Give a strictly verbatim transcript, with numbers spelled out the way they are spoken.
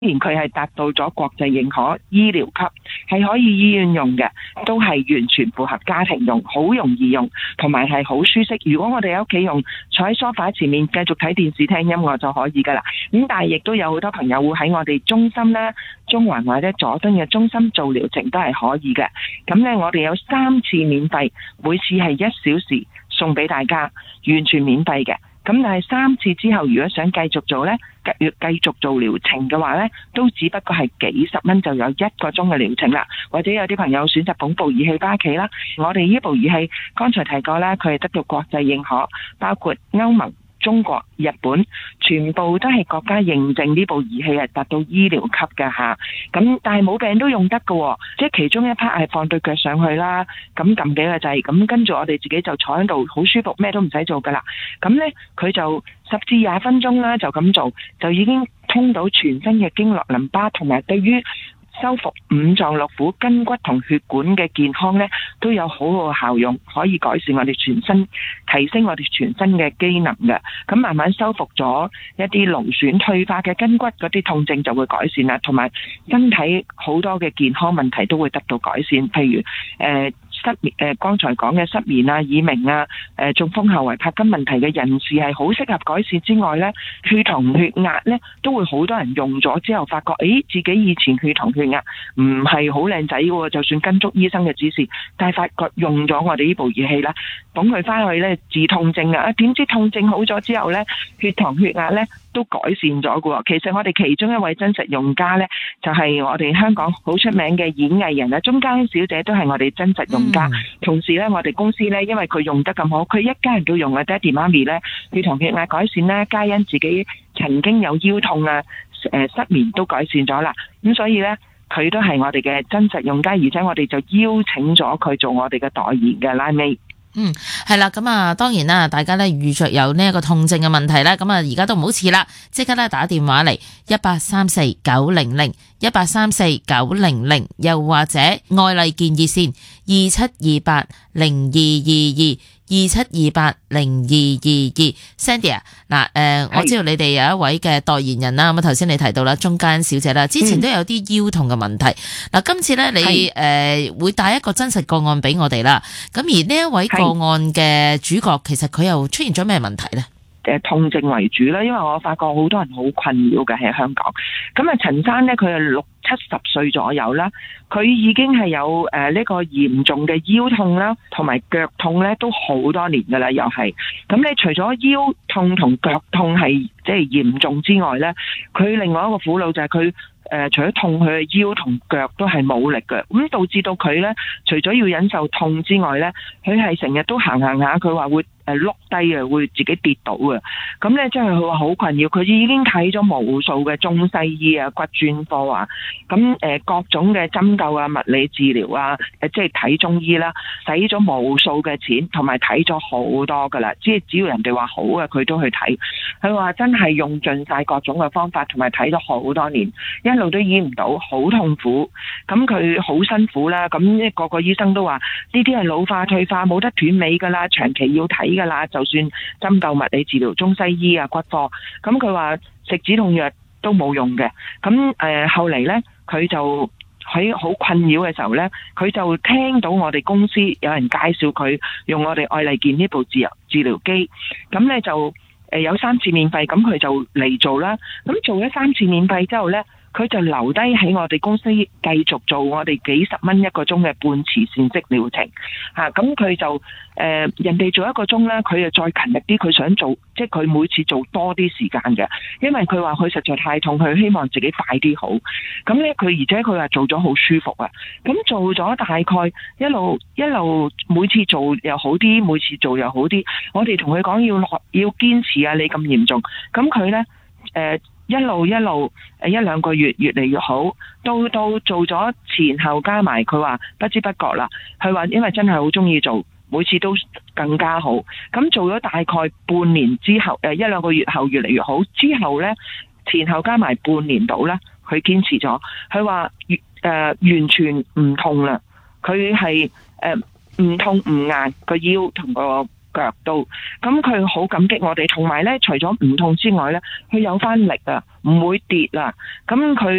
然佢係達到咗國際認可醫療級，係可以醫院用嘅，都係完全符合家庭用，好容易用，同埋係好舒適。如果我哋喺屋企用，坐喺梳化前面繼續睇電視聽音樂就可以噶啦。咁但係亦都有好多朋友會喺我哋中心啦、中環或者佐敦嘅中心做療程都係可以嘅。咁呢，我哋有三次免費，每次係一小時送俾大家，完全免費嘅。咁但係三次之後，如果想繼續做呢，繼繼續做療程嘅話呢，都只不過係幾十蚊就有一個鐘嘅療程啦。或者有啲朋友選擇捧部儀器返屋企啦，我哋呢部儀器剛才提過啦，佢係得到國際認可，包括歐盟、中國、日本全部都係國家認證呢部儀器係達到醫療級嘅吓。咁但係冇病都用得嘅，即係其中一 part 係放對腳上去啦，咁撳幾個掣，咁跟住我哋自己就坐喺度好舒服，咩都唔使做噶啦。咁呢，佢就十至廿分鐘啦，就咁做就已經通到全身嘅經絡淋巴，同埋對於修復五臟六腑、筋骨同血管嘅健康呢，都有好好嘅效用，可以改善我哋全身，提升我哋全身嘅機能嘅。咁慢慢修復咗一啲勞損退化嘅筋骨，嗰啲痛症就會改善啦，同埋身體好多嘅健康問題都會得到改善，譬如誒、呃失眠誒，剛才講嘅失眠啊、耳鳴啊、誒中風後遺帕金問題嘅人士係好適合改善之外呢，血糖血壓呢都會好多人用咗之後發覺，誒自己以前血糖血壓唔係好靚仔喎，就算跟足醫生嘅指示，但係發覺用咗我哋呢部儀器啦，捧佢翻去呢治痛症啊，點知痛症好咗之後呢，血糖血壓呢都改善咗嘅喎。其實我哋其中一位真實用家呢，就係、是、我哋香港好出名嘅演藝人啊，鍾嘉欣小姐都係我哋真實用家。嗯、同時呢，我哋公司呢，因為佢用得咁好，佢一家人都用啊，爹哋媽咪呢，血糖血壓改善啦，嘉欣自己曾經有腰痛啊、呃、失眠都改善咗啦。咁所以呢，佢都係我哋嘅真實用家，而且我哋就邀請咗佢做我哋嘅代言嘅拉尾。 嗯，係啦，咁啊，當然啦，大家咧遇着有呢一個痛症嘅問題啦，咁啊，而家都唔好遲啦，即刻咧打電話嚟一八三四九零零一八三四九零零，又或者愛麗健熱線二七二八零二二二二七二八零二二二。Sandy 啊，嗱，誒，我知道你哋有一位嘅代言人啦，咁啊，頭先你提到啦，鍾嘉欣小姐啦，之前都有啲腰痛嘅問題，嗱、嗯，今次咧你誒、呃、會帶一個真實個案俾我哋啦，咁而呢一位個案嘅主角，其實佢又出現咗咩問題咧？ 誒，痛症為主啦，因為我發覺好多人好困擾嘅喺香港。咁啊，陳生呢，佢係六七十歲左右啦，佢已經係有誒呢個嚴重嘅腰痛啦，同埋腳痛咧都好多年噶啦，又係。咁你除咗腰痛同腳痛係即係嚴重之外咧，佢另外一個苦惱就係佢誒除咗痛，佢嘅腰同腳都係冇力嘅，咁導致到佢咧除咗要忍受痛之外咧，佢係成日都行行下，佢話會誒碌低啊，會自己跌倒啊。咁咧即係佢話好困擾，佢已經睇咗無數嘅中西醫啊、骨專科啊，咁誒各種嘅針灸啊、物理治療啊，誒即係睇中醫啦，使咗無數嘅錢，同埋睇咗好多噶啦，即係只要人哋話好嘅，佢都去睇。佢話真係用盡晒各種嘅方法，同埋睇咗好多年，一路都醫唔到，好痛苦。咁佢好辛苦啦，咁一個個醫生都話呢啲係老化退化，冇得斷尾噶啦，長期要睇噶啦，就算針灸、物理治療、中西醫啊、骨科，咁佢話食止痛藥都冇用嘅。咁誒、呃、後嚟呢，佢就喺好困擾嘅時候呢，佢就聽到我哋公司有人介紹佢用我哋愛麗健呢部治療治療機，咁呢就誒有三次免費，咁佢就嚟做啦。咁做咗三次免費之後呢，佢就留低喺我哋公司繼續做我哋幾十蚊一個鐘嘅半慈善式療程嚇。咁、啊、佢就誒、呃、人哋做一個鐘呢，佢又再勤力啲，佢想做即係佢每次做多啲時間嘅，因為佢話佢實在太痛，佢希望自己快啲好。咁呢，佢而且佢話做咗好舒服啊。咁做咗大概一路一路每次做又好啲，每次做又好啲。我哋同佢講要落要堅持啊！你咁嚴重，咁佢呢。誒、呃。一路一路誒一兩個月越嚟越好，到到做咗前後加埋，佢話不知不覺啦。佢話因為真係好中意做，每次都更加好。咁做咗大概半年之後，誒一兩個月後越嚟越好。之後呢，前後加埋半年到呢，佢堅持咗。佢話誒完全唔痛啦，佢係誒唔痛唔硬個腰同個腳到，咁佢好感激我哋，同埋咧除咗唔痛之外咧，佢有翻力啊，唔會跌啦，咁佢。